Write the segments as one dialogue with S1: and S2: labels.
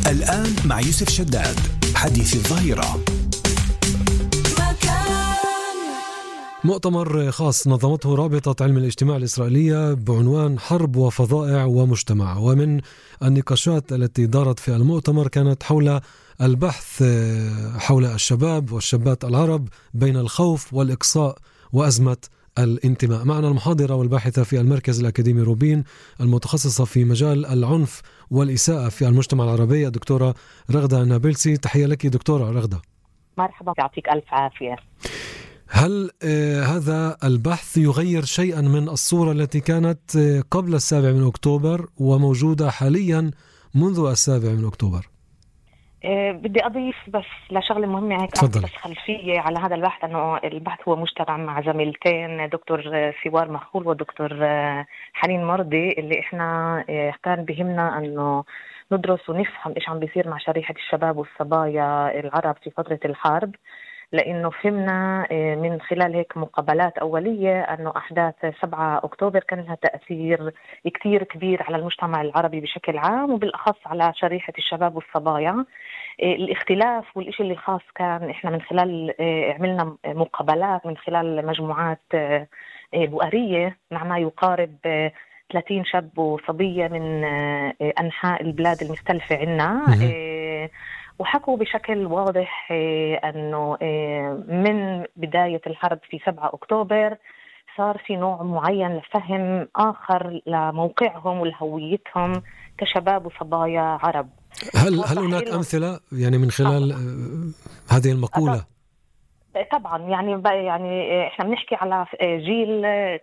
S1: الآن مع يوسف شداد حديث الظهيرة.
S2: مؤتمر خاص نظمته رابطة علم الاجتماع الإسرائيلية بعنوان حرب وفظائع ومجتمع، ومن النقاشات التي دارت في المؤتمر كانت حول البحث حول الشباب والشابات العرب بين الخوف والإقصاء وأزمة الانتماء. معنا المحاضرة والباحثة في المركز الأكاديمي روبين المتخصصة في مجال العنف والإساءة في المجتمع العربي الدكتورة رغدة نابلسي. تحية لك دكتورة رغدة.
S3: مرحبا، يعطيك ألف عافية.
S2: هل هذا البحث يغير شيئا من الصورة التي كانت قبل 7 أكتوبر وموجودة حاليا منذ 7 أكتوبر؟
S3: بدي أضيف بس لشغلة مهمة هيك، بس خلفية على هذا البحث، أنه البحث هو مجتمع مع زميلتين، دكتور سوار مخول ودكتور حنين مرضي، اللي إحنا كان بهمنا أنه ندرس ونفهم إيش عم بيصير مع شريحة الشباب والصبايا العرب في فترة الحرب، لأنه فهمنا من خلال هيك مقابلات أولية أنه أحداث 7 أكتوبر كان لها تأثير كتير كبير على المجتمع العربي بشكل عام، وبالأخص على شريحة الشباب والصبايا. الاختلاف والإشي اللي خاص كان إحنا من خلال عملنا مقابلات من خلال مجموعات بؤرية مع ما يقارب 30 شاب وصبية من أنحاء البلاد المختلفة عنا، وحكوا بشكل واضح أنه من بداية الحرب في 7 أكتوبر صار في نوع معين لفهم آخر لموقعهم ولهويتهم كشباب وصبايا عرب.
S2: هل هناك أمثلة يعني من خلال هذه المقولة؟
S3: طبعا يعني احنا بنحكي على جيل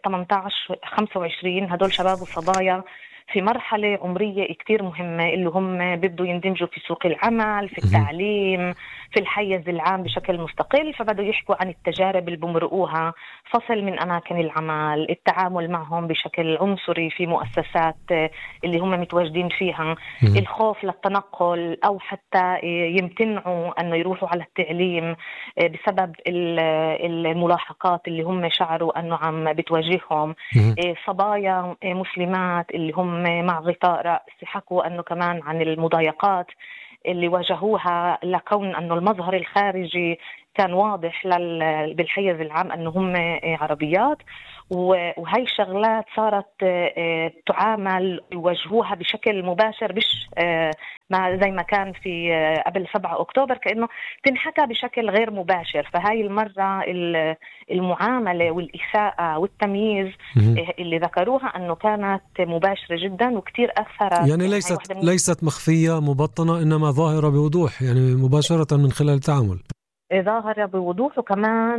S3: 18-25، هدول شباب وصبايا في مرحلة عمرية كتير مهمة، اللي هم بدوا يندمجوا في سوق العمل، في التعليم، في الحيز العام بشكل مستقل، فبدوا يحكوا عن التجارب اللي بمرقوها، فصل من أماكن العمل، التعامل معهم بشكل عنصري في مؤسسات اللي هم متواجدين فيها، الخوف للتنقل أو حتى يمتنعوا أنه يروحوا على التعليم بسبب الملاحقات اللي هم شعروا أنه عم بتواجههم. صبايا مسلمات اللي هم مع غطاء رأس حكوا أنه كمان عن المضايقات اللي واجهوها لكون أنه المظهر الخارجي كان واضح بالحيز العام أنه هم عربيات، وهي الشغلات صارت تعامل يواجهوها بشكل مباشر، مش ما زي ما كان في قبل 7 أكتوبر، كأنه تنحكى بشكل غير مباشر. فهاي المرة المعاملة والإساءة والتمييز اللي ذكروها أنه كانت مباشرة جدا وكتير أثرت،
S2: يعني ليست مخفية مبطنة، إنما ظاهرة بوضوح، يعني مباشرة من خلال التعامل،
S3: ظاهرة بوضوح، وكمان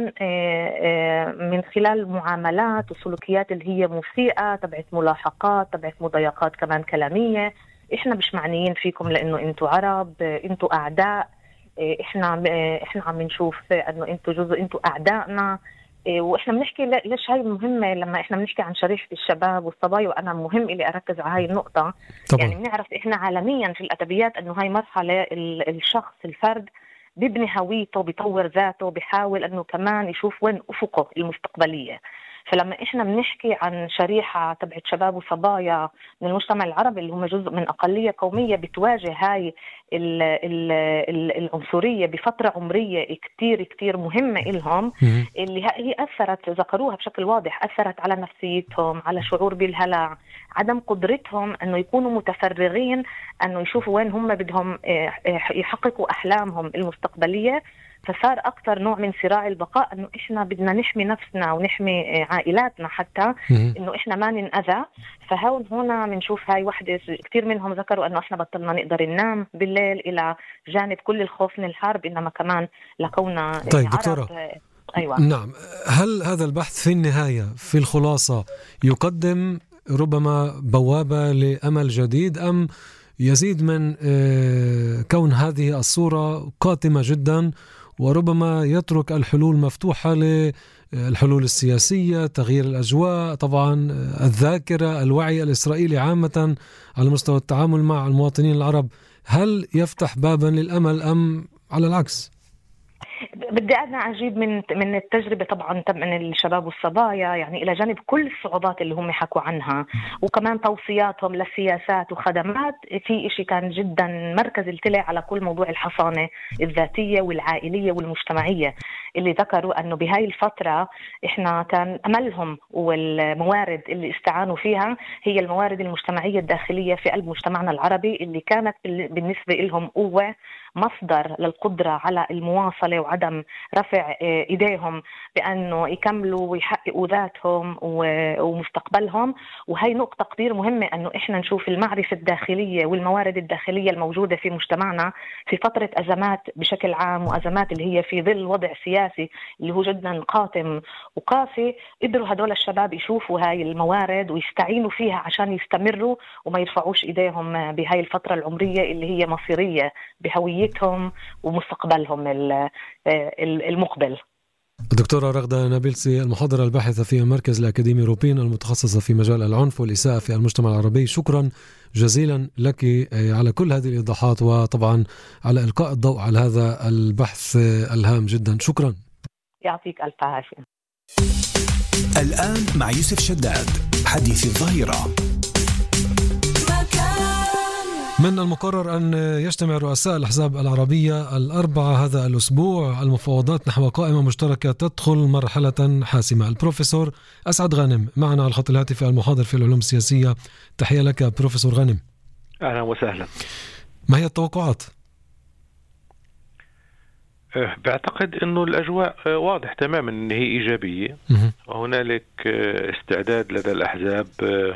S3: من خلال معاملات وسلوكيات اللي هي مسيئة، تبعت ملاحقات، تبعت مضايقات كمان كلامية. إحنا مش معنيين فيكم لأنه أنتوا عرب، أنتوا أعداء، إحنا عم نشوف أنه أنتوا جزء، أنتوا أعدائنا. وإحنا بنحكي ليش هاي مهمة لما إحنا بنحكي عن شريحة الشباب والصبايا، وأنا مهم إلي أركز على هاي النقطة طبعا. يعني بنعرف إحنا عالميا في الأدبيات أنه هاي مرحلة الشخص الفرد بيبني هويته، بيطور ذاته، بيحاول أنه كمان يشوف وين أفقه المستقبلية. فلما إحنا بنحكي عن شريحة تبعت شباب وصبايا من المجتمع العربي اللي هم جزء من أقلية قومية بتواجه هاي العنصرية بفترة عمرية كتير مهمة إلهم، اللي هي أثرت، ذكروها بشكل واضح، أثرت على نفسيتهم، على شعور بالهلع، عدم قدرتهم أنه يكونوا متفرغين أنه يشوفوا وين هم بدهم يحققوا أحلامهم المستقبلية. فصار أكثر نوع من صراع البقاء، أنه إحنا بدنا نحمي نفسنا ونحمي عائلاتنا حتى إنه إحنا ما ننأذى. فهون هنا بنشوف هاي وحدة كتير منهم ذكروا أنه إحنا بطلنا نقدر ننام بالليل، إلى جانب كل الخوف من الحرب، إنما كمان لكونا
S2: طيب دكتورة،
S3: أيوة.
S2: نعم، هل هذا البحث في النهاية في الخلاصة يقدم ربما بوابة لأمل جديد، أم يزيد من كون هذه الصورة قاتمة جدا، وربما يترك الحلول مفتوحة للحلول السياسية، تغيير الأجواء، طبعا الذاكرة، الوعي الإسرائيلي عامة على مستوى التعامل مع المواطنين العرب؟ هل يفتح بابا للأمل أم على العكس؟
S3: بدي أنا أجيب من التجربة طبعا من الشباب والصبايا، يعني إلى جانب كل الصعوبات اللي هم حكوا عنها وكمان توصياتهم للسياسات وخدمات، في إشي كان جدا مركزي طلع على كل موضوع الحصانة الذاتية والعائلية والمجتمعية، اللي ذكروا أنه بهاي الفترة إحنا كان أملهم والموارد اللي استعانوا فيها هي الموارد المجتمعية الداخلية في قلب مجتمعنا العربي، اللي كانت بالنسبة لهم قوة مصدر للقدرة على المواصلة وعدم رفع إيديهم بأنه يكملوا ويحققوا ذاتهم ومستقبلهم. وهي نقطة كتير مهمة، أنه إحنا نشوف المعرفة الداخلية والموارد الداخلية الموجودة في مجتمعنا في فترة أزمات بشكل عام، وأزمات اللي هي في ظل وضع سياسي اللي هو جدا قاتم وقاسي، قدروا هدول الشباب يشوفوا هاي الموارد ويستعينوا فيها عشان يستمروا وما يرفعوش إيديهم بهاي الفترة العمرية اللي هي مصيرية بهويتهم ومستقبلهم المقبل.
S2: الدكتورة رغدة نابلسي، المحاضرة الباحثة في المركز الأكاديمي روبين المتخصصة في مجال العنف والإساءة في المجتمع العربي، شكرا جزيلا لك على كل هذه الإيضاحات، وطبعا على إلقاء الضوء على هذا البحث الهام جدا. شكرا.
S3: يعطيك ألف عافية.
S1: الآن مع يوسف شداد، حديث الظهيرة.
S2: من المقرر أن يجتمع رؤساء الأحزاب العربية الأربعة هذا الأسبوع. المفاوضات نحو قائمة مشتركة تدخل مرحلة حاسمة. البروفيسور أسعد غانم معنا على الخط الهاتفي، المحاضر في العلوم السياسية. تحية لك بروفيسور غانم.
S4: أهلا وسهلا.
S2: ما هي التوقعات؟
S4: بعتقد أنه الأجواء واضح تماما أن هي إيجابية، وهنالك استعداد لدى الأحزاب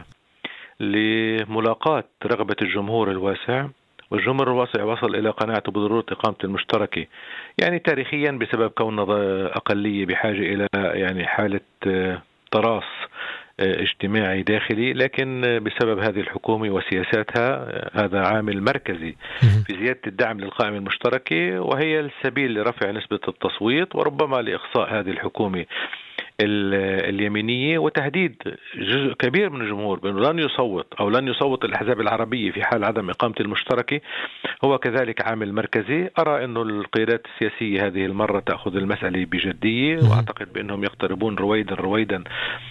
S4: لملاقاة رغبة الجمهور الواسع، والجمهور الواسع وصل إلى قناعته بضرورة إقامة المشتركة، يعني تاريخيا بسبب كوننا أقلية بحاجة إلى يعني حالة تراص اجتماعي داخلي، لكن بسبب هذه الحكومة وسياساتها هذا عامل مركزي في زيادة الدعم للقائمة المشتركة، وهي السبيل لرفع نسبة التصويت وربما لإخصاء هذه الحكومة اليمينية، وتهديد جزء كبير من الجمهور بأنه لن يصوت أو لن يصوت الأحزاب العربية في حال عدم إقامة المشتركة، هو كذلك عامل مركزي. أرى أنه القيادات السياسية هذه المرة تأخذ المسألة بجدية، وأعتقد بأنهم يقتربون رويدا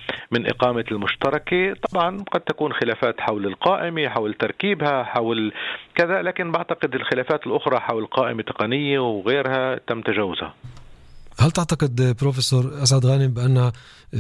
S4: من إقامة المشتركة. طبعا قد تكون خلافات حول القائمة، حول تركيبها، حول كذا، لكن بعتقد الخلافات الأخرى حول قائمة تقنية وغيرها تم تجاوزها.
S2: هل تعتقد بروفيسور أسعد غانم بأن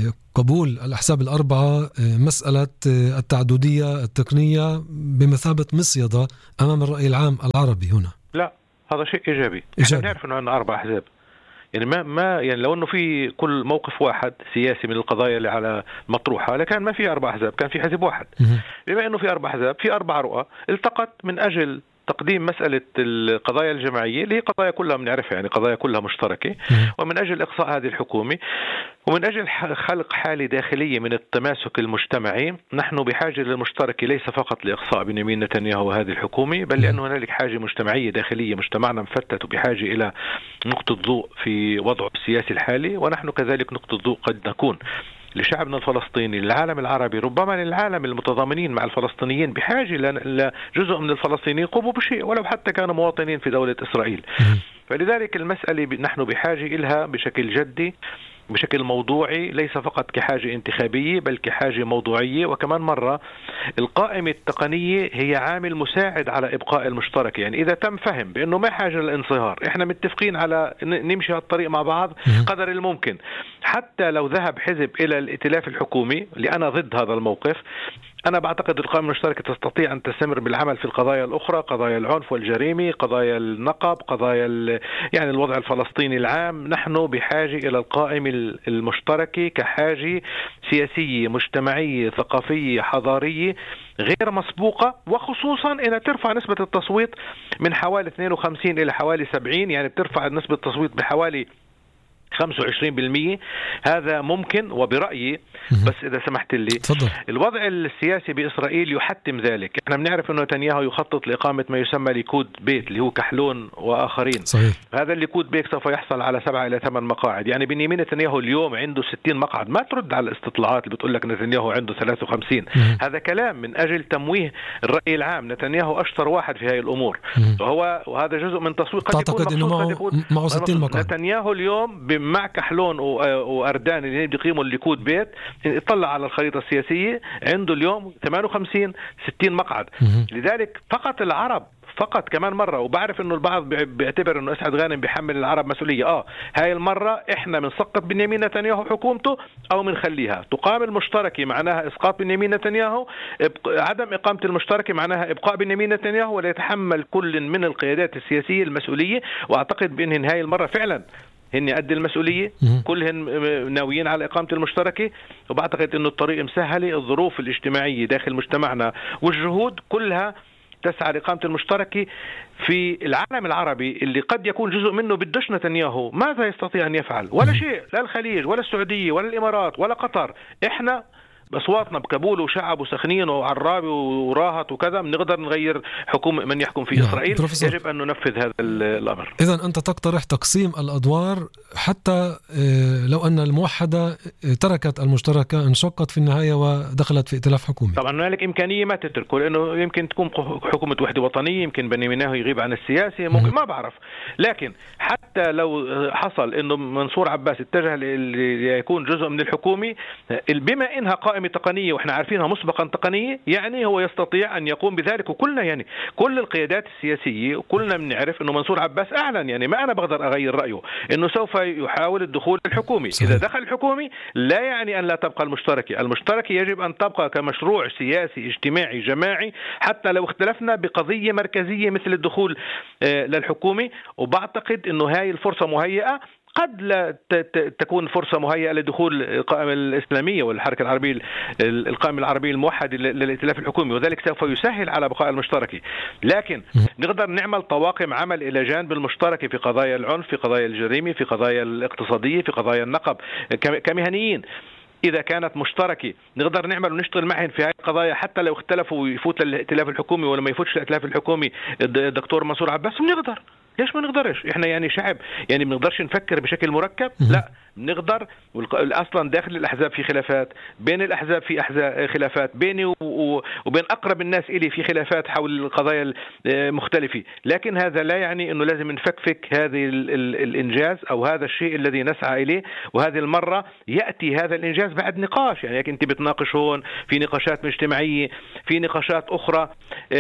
S2: قبول الأحزاب الأربعة مسألة التعددية التقنية بمثابة مصيدة أمام الرأي العام العربي هنا؟
S4: لا، هذا شيء إيجابي. احنا نعرف أنه عندنا 4 أحزاب، يعني ما يعني لو أنه في كل موقف واحد سياسي من القضايا اللي على مطروحة لكان ما في 4 أحزاب، كان في حزب واحد. بما أنه في 4 أحزاب، في 4 رؤى التقت من أجل تقديم مسألة القضايا الجماعية اللي هي قضايا كلها بنعرفها، يعني قضايا كلها مشتركة، ومن أجل إقصاء هذه الحكومة، ومن أجل خلق حالة داخلية من التماسك المجتمعي. نحن بحاجة للمشتركة ليس فقط لإقصاء بنيامين نتنياهو وهذه الحكومة، بل لأنه هنالك حاجة مجتمعية داخلية. مجتمعنا مفتت وبحاجة إلى نقطة ضوء في وضعه السياسي الحالي، ونحن كذلك نقطة ضوء قد نكون لشعبنا الفلسطيني، للعالم العربي، ربما للعالم المتضامنين مع الفلسطينيين، بحاجة لجزء من الفلسطينيين يقوموا بشيء ولو حتى كانوا مواطنين في دولة إسرائيل. فلذلك المسألة نحن بحاجة إلها بشكل جدي، بشكل موضوعي، ليس فقط كحاجة انتخابية بل كحاجة موضوعية. وكمان مرة القائمة التقنية هي عامل مساعد على إبقاء المشترك، يعني إذا تم فهم بأنه ما حاجة للانصهار، إحنا متفقين على نمشي هالطريق مع بعض قدر الممكن، حتى لو ذهب حزب إلى الائتلاف الحكومي، اللي أنا ضد هذا الموقف. أنا بعتقد القائمة المشتركة تستطيع أن تستمر بالعمل في القضايا الأخرى، قضايا العنف والجريمة، قضايا النقب، قضايا يعني الوضع الفلسطيني العام. نحن بحاجة إلى القائمة المشتركة كحاجة سياسية مجتمعية ثقافية حضارية غير مسبوقة، وخصوصا إنها ترفع نسبة التصويت من حوالي 52 إلى حوالي 70، يعني بترفع نسبة التصويت بحوالي 25%. هذا ممكن وبرأيي، بس إذا سمحت لي،
S2: تفضل.
S4: الوضع السياسي بإسرائيل يحتم ذلك. احنا بنعرف أنه نتنياهو يخطط لإقامة ما يسمى ليكود بيت، اللي هو كحلون وآخرين.
S2: صحيح.
S4: هذا الليكود بيت سوف يحصل على 7 إلى 8 مقاعد. يعني بنيامين نتنياهو اليوم عنده 60 مقعد. ما ترد على الاستطلاعات اللي بتقول لك نتنياهو عنده 53. هذا كلام من أجل تمويه الرأي العام. نتنياهو أشطر واحد في هذه الأمور، وهذا جزء من تسويق.
S2: تعتقد أنه معه 60 مقعد؟
S4: نتنياهو اليوم مع كحلون وأردان اللي بيقيموا الليكود بيت، اطلع على الخريطة السياسية، عنده اليوم 58 60 مقعد. لذلك فقط العرب، فقط كمان مرة، وبعرف انه البعض بيعتبر انه اسعد غانم بيحمل العرب مسؤولية. هاي المرة احنا بنسقط بنيامين نتنياهو حكومته او بنخليها تقام المشتركة، معناها اسقاط بنيامين نتنياهو. عدم اقامة المشتركة معناها ابقاء بنيامين نتنياهو، ولا يتحمل كل من القيادات السياسية المسؤولية. واعتقد بان هاي المرة فعلا هن قد المسؤولية، كلهم ناويين على إقامة المشتركة. وبعتقد انه الطريق مسهلة، الظروف الاجتماعية داخل مجتمعنا والجهود كلها تسعى لإقامة المشتركة. في العالم العربي اللي قد يكون جزء منه بدش نتنياهو، ماذا يستطيع أن يفعل؟ ولا شيء. لا الخليج ولا السعودية ولا الإمارات ولا قطر. إحنا بأصواتنا بكابول وشعب وسخنين وعرابي وراهط وكذا بنقدر نغير حكومة من يحكم في إسرائيل. يجب أن ننفذ هذا الأمر.
S2: إذن أنت تقترح تقسيم الأدوار، حتى لو أن الموحدة تركت المشتركة، انشقت في النهاية ودخلت في ائتلاف حكومي.
S4: طبعا هنالك إمكانية ما تتركه، لأنه يمكن تكون حكومة وحدة وطنية، يمكن بنيامين نتنياهو يغيب عن السياسة، ممكن، ما بعرف. لكن حتى لو حصل أنه منصور عباس اتجه ليكون جزء من الحكومة، بما إنها قائمة تقنية وإحنا عارفينها مسبقا تقنية، يعني هو يستطيع أن يقوم بذلك. وكلنا يعني كل القيادات السياسية وكلنا بنعرف أنه منصور عباس أعلن، يعني ما أنا بقدر أغير رأيه، أنه سوف يحاول الدخول الحكومي. إذا دخل الحكومي لا يعني أن لا تبقى المشتركة. المشتركة يجب أن تبقى كمشروع سياسي اجتماعي جماعي، حتى لو اختلفنا بقضية مركزية مثل الدخول للحكومة. وبعتقد أنه هاي الفرصة مهيئة. قد لا تكون فرصة مهيئة لدخول القائمة الإسلامية والحركة العربية، القائمة العربية الموحدة للائتلاف الحكومي، وذلك سوف يسهل على بقاء المشتركة. لكن نقدر نعمل طواقم عمل إلى جانب المشتركة في قضايا العنف، في قضايا الجريمة، في قضايا الاقتصادية، في قضايا النقب كمهنيين. إذا كانت مشتركة نقدر نعمل ونشتغل معهم في هذه القضايا، حتى لو اختلفوا ويفوت للائتلاف الحكومي ولا ما يفوتش الائتلاف الحكومي الدكتور منصور عباس، بنقدر. ليش ما نقدرش؟ احنا يعني شعب، يعني بنقدرش نفكر بشكل مركب؟ لا، بنقدر. اصلا داخل الاحزاب في خلافات، بين الاحزاب في خلافات، بيني وبين اقرب الناس الي في خلافات حول القضايا المختلفه. لكن هذا لا يعني انه لازم نفكفك هذه الانجاز او هذا الشيء الذي نسعى اليه. وهذه المره ياتي هذا الانجاز بعد نقاش، يعني انت بتناقش هون في نقاشات مجتمعيه، في نقاشات اخرى.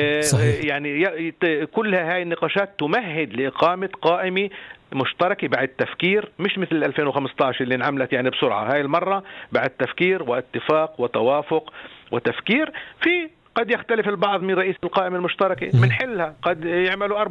S4: يعني كلها هاي النقاشات تمهد لإقامة قائمة مشتركة بعد تفكير، مش مثل 2015 اللي انعملت يعني بسرعة. هاي المرة بعد تفكير واتفاق وتوافق وتفكير. في قد يختلف البعض من رئيس القائمة المشتركة، من حلها قد يعملوا